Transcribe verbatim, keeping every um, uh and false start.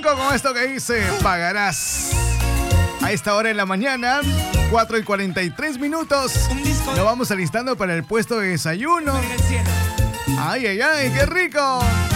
rico con esto que dice Pagarás. A esta hora en la mañana, cuatro y cuarenta y tres minutos. Nos vamos alistando para el puesto de desayuno. Ay, ay, ay, qué rico.